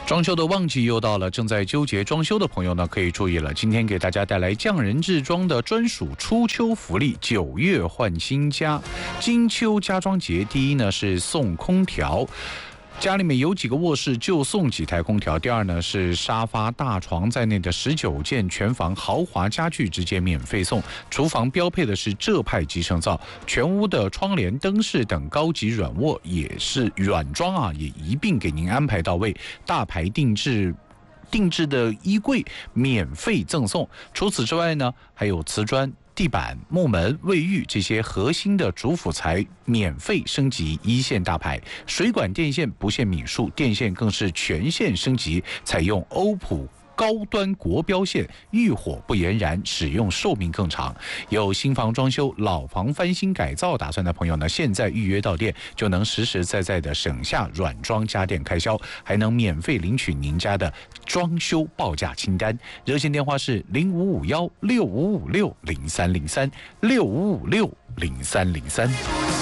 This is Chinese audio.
装修的旺季又到了，正在纠结装修的朋友呢，可以注意了。今天给大家带来匠人制装的专属初秋福利，9月换新家，金秋家装节。第一呢是送空调。家里面有几个卧室就送几台空调。第二呢是沙发、大床在内的19件全房豪华家具直接免费送。厨房标配的是浙派集成灶，全屋的窗帘、灯饰等高级软卧也是软装啊，也一并给您安排到位。大牌定制的衣柜免费赠送。除此之外呢，还有瓷砖、地板、木门、卫浴这些核心的主辅材免费升级一线大牌，水管电线不限米数，电线更是全线升级，采用欧普高端国标线，遇火不延燃，使用寿命更长。有新房装修、老房翻新改造打算的朋友呢，现在预约到店就能实实在在的省下软装家电开销，还能免费领取您家的装修报价清单。热线电话是055165560303，65560303。